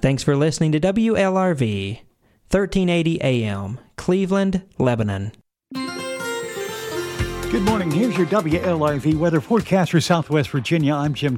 Thanks for listening to WLRV, 1380 AM, Cleveland, Lebanon. Good morning. Here's your WLRV weather forecast for Southwest Virginia. I'm Jim